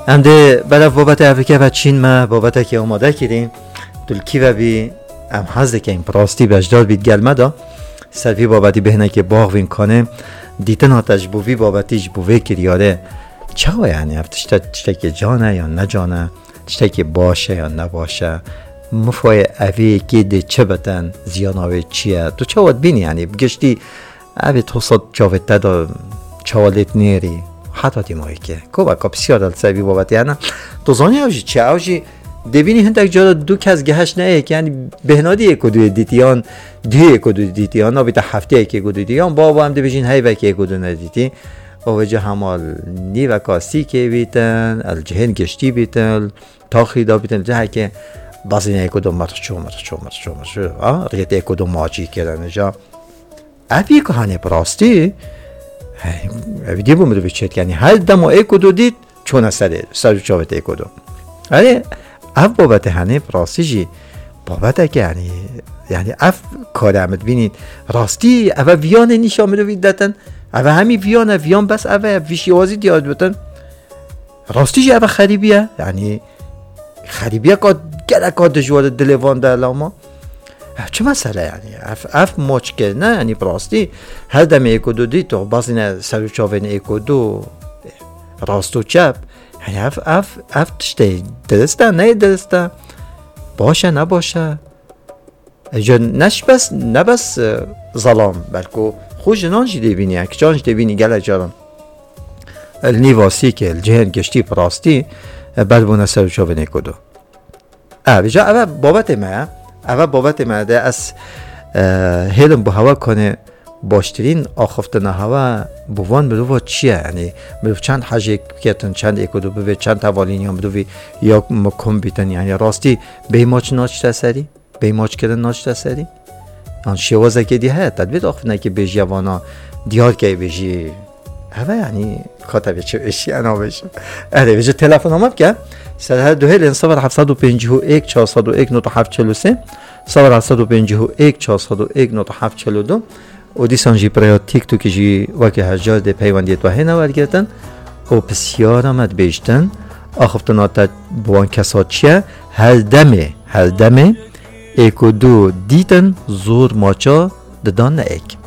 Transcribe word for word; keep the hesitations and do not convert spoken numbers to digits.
امده بعد بابت افریقا و چین ما بابت که اومده کردیم دلکی و بی ام حزده که این پراستی بجدار بید گلمه دا سلفی بابتی بهنه که باغ وین کنه دیتن ها تجبوی بابتی جبوی کریاره چه ها یعنی افتشتا چطه که جانه یا نجانه چطه که باشه یا نباشه مفای اوی که ده چه بتن زیاناوی چیه تو چه واد بینی یعنی بگشتی اوی توصد چاوت تدا چوالت نیری حتی دیمایی که کوبا که بسیار دلسوی بابتی یعنی تو زانی اوجی چه اوجی دبینی هندک جا دو کس گهش نه که یعنی بهنادی یک و دو دیتیان دوی یک و دو دیتیان نابی تا هفته یک و دو دیتیان بابا هم دبیشین هی وکی یک و دو ندیتی اوجه همال نی و کاسی که بیتن الجهن گشتی بیتن تاخی دا بیتن جه که بازی نه یک و دو مرچو مرچو مرچو مرچو آه ریت یک و دو ماجی کردن جا ابی که هنه براستی ابی دی بومدو بیچت یعنی هر دمو یک و دو دید چون استده سر چاوت یک و دو آره اف بابت هنه براستی جی بابت که یعنی یعنی اف کار امد بینید راستی اف ویان نیش آمدو ویدتن اف همی ویان ویان بس اف ویشیوازی دیاد بتن راستی جی اف خریبیه یعنی خریبیه که گره که دجوار دلوان در لاما چه مسئله یعنی اف اف موچ که نه یعنی براستی هر دم یک و دو دی تو بازی نه سر و چاوین یک و دو راست و چپ یعنی اف اف اف تشته درسته نه درسته باشه نباشه اجا نش بس نه بس ظلام بلکه خوش نانجی دیبینی اک جانج دیبینی گله جارم النیواسی که الجهن گشتی براستی بعد بونه سر و چاوین یک و دو اه بجا اول بابت ما اول بابت ما ده از هیلم به هوا کنه باشترین آخفتن هوا بوان بدو چیه یعنی بدو چند حاجه کتن چند اکودو بوی چند توالینی هم بدو یا مکم بیتن یعنی راستی بیماچ ناچ تسری بیماچ کردن ناچ تسری آن شوازه که دی هست تدبید آخفتنه که بیش جوانا دیار که بیشی هوا یعنی کاتبه چه بشی انا بشی اره بیشه تلفن هم که سر دو هیل انصافر هفتصد و پنجاه و یک چهارصد و یک نود هفت چهل و سه صفر هفتصد و پنجاه و یک چهارصد و یک نود هفت چهل و دو و دیسان جی برای تیک تو که جی وکی هجار ده پیوندیت و هنه ورد گردن و بسیار آمد بیشتن آخفتن آتا بوان کسات چیه هر دمه هر دمه ایک و دو دیتن زور ماچا ددان نه ایک